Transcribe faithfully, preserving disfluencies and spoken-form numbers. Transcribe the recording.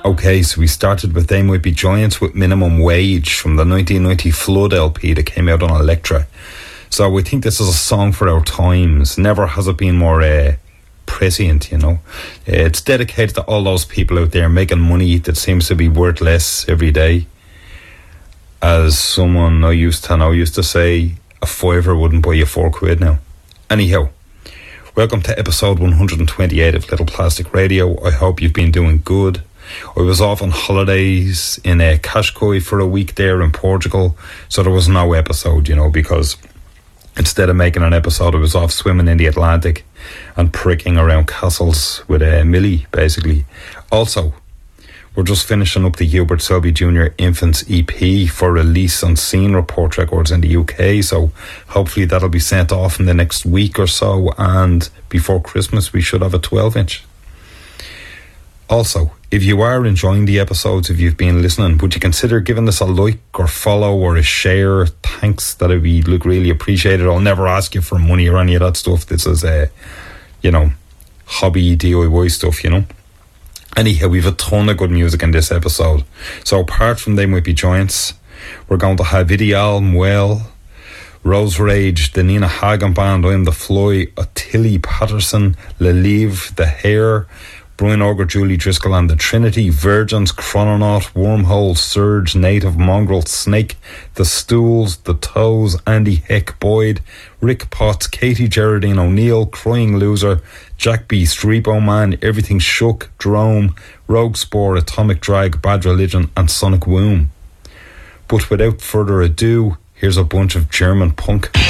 Okay, so we started with They Might Be Giants with Minimum Wage from the nineteen ninety Flood L P that came out on Elektra. So we think this is a song for our times. Never has it been more uh, prescient, you know. Uh, it's dedicated to all those people out there making money that seems to be worth less every day. As someone I used to know used to say, a fiver wouldn't buy you four quid now. Anyhow, welcome to episode one hundred twenty-eight of Little Plastic Radio. I hope you've been doing good. I was off on holidays in uh, Cascais for a week there in Portugal, so there was no episode, you know, because instead of making an episode, I was off swimming in the Atlantic and pricking around castles with uh, Millie, basically. Also, we're just finishing up the Hubert Selby Junior Infants E P for release on Scene Report Records in the U K, so hopefully that'll be sent off in the next week or so, and before Christmas we should have a twelve inch. Also, if you are enjoying the episodes, if you've been listening, would you consider giving this a like or follow or a share? Thanks, that'd be look really appreciated. I'll never ask you for money or any of that stuff. This is a, you know, hobby D I Y stuff, you know. Anyhow, we've a ton of good music in this episode. So apart from They Might Be Giants, we're going to have Ideal, Muel, Rose Rage, the Nina Hagen Band, I'm the Fly, Ottilie Patterson, Lelive, The Hair, Brian Auger, Julie Driscoll and the Trinity, Virgins, Chrononaut, Wormhole, Surge, Native Mongrel, Snake, The Stools, The Toes, Andy Heck Boyd, Rick Potts, Katie Geraldine O'Neill, Crying Loser, Jack Beast, Repo Man, Everything Shook, Drome, Rogue Spore, Atomic Drag, Bad Religion and Sonic Womb. But without further ado, here's a bunch of German punk.